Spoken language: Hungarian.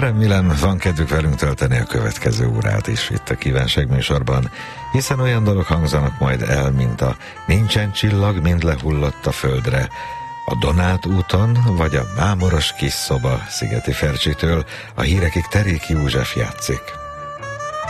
Remélem van kedvük velünk tölteni a következő órát is itt a Kívánság műsorban, hiszen olyan dalok hangzanak majd el, mint a Nincsen csillag, mind lehullott a földre, a Donát úton, vagy a Mámoros kis szoba Szigeti Fercsitől, a hírekig Teréki József játszik.